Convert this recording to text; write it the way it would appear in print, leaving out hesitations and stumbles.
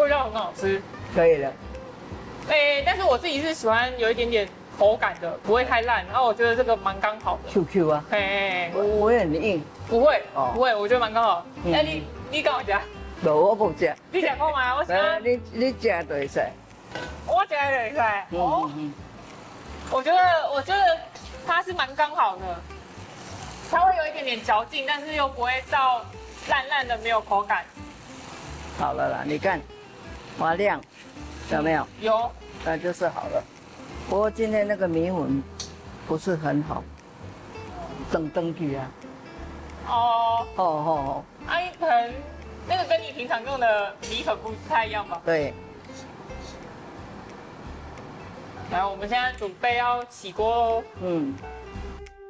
味道很好吃。 可以了。 但是我自己是喜欢有一点点口感的，不会太烂。然后我觉得这个蛮刚好的。 QQ 啊，不会很硬。 不会， 哦不会，我觉得蛮刚好。你跟我讲， 无我不吃。 你讲过吗？我喜欢。 你吃就会使。 我讲的也是。哦。我觉得它是蛮刚好的，它会有一点点嚼劲，但是又不会到烂烂的没有口感。 好了啦，你看，滑亮，有没有？ 有。 那就是好了。不过今天那个米粉不是很好，登去啊。哦。 可能那个跟你平常用的米粉不太一样吧？ 对。 来，我们现在准备要起锅喽。